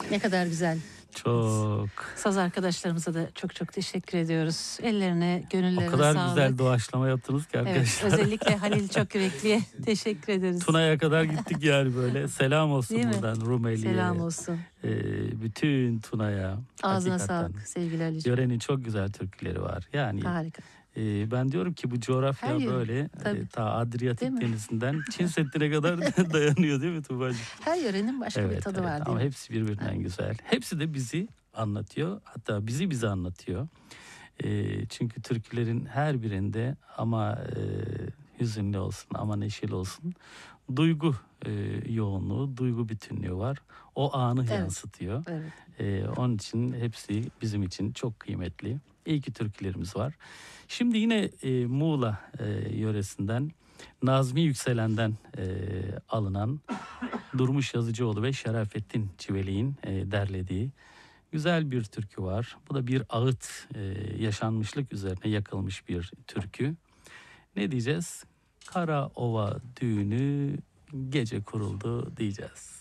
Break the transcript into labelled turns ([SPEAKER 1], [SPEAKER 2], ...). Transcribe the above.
[SPEAKER 1] Ne kadar güzel.
[SPEAKER 2] Çok.
[SPEAKER 1] Saz arkadaşlarımıza da çok çok teşekkür ediyoruz. Ellerine,
[SPEAKER 2] O
[SPEAKER 1] gönüllerine
[SPEAKER 2] kadar
[SPEAKER 1] sağlık.
[SPEAKER 2] güzel doğaçlama yaptınız ki
[SPEAKER 1] Evet,
[SPEAKER 2] arkadaşlar.
[SPEAKER 1] özellikle Halil Çokürekli'ye teşekkür ederiz.
[SPEAKER 2] Tuna'ya kadar gittik yani böyle. Selam olsun
[SPEAKER 1] Değil mi?
[SPEAKER 2] buradan Rumeli'ye.
[SPEAKER 1] Selam olsun.
[SPEAKER 2] Bütün Tuna'ya.
[SPEAKER 1] Ağzına
[SPEAKER 2] Hakikaten.
[SPEAKER 1] sağlık sevgili Ali'ciğim.
[SPEAKER 2] Yörenin çok güzel türküleri var. Yani
[SPEAKER 1] Harika.
[SPEAKER 2] ben diyorum ki bu coğrafya
[SPEAKER 1] Her yöre,
[SPEAKER 2] böyle
[SPEAKER 1] tabii.
[SPEAKER 2] ta
[SPEAKER 1] Değil
[SPEAKER 2] Adriyatik
[SPEAKER 1] mi?
[SPEAKER 2] Denizi'nden Çin Seddi'ne kadar dayanıyor değil mi Tuğba'cığım?
[SPEAKER 1] Her yörenin başka bir tadı var değil
[SPEAKER 2] ama
[SPEAKER 1] mi?
[SPEAKER 2] hepsi birbirinden güzel. Hepsi de bizi anlatıyor. Hatta bizi anlatıyor. Çünkü türkülerin her birinde ama hüzünlü olsun ama neşeli olsun duygu yoğunluğu, duygu bütünlüğü var. O anı
[SPEAKER 1] Evet.
[SPEAKER 2] yansıtıyor.
[SPEAKER 1] Evet.
[SPEAKER 2] Onun için hepsi bizim için çok kıymetli. İyi ki türkülerimiz var. Şimdi yine Muğla yöresinden Nazmi Yükselen'den alınan Durmuş Yazıcıoğlu ve Şerafettin Çivelik'in derlediği güzel bir türkü var. Bu da bir ağıt yaşanmışlık üzerine yakılmış bir türkü. Ne diyeceğiz? Kara Ova düğünü gece kuruldu diyeceğiz.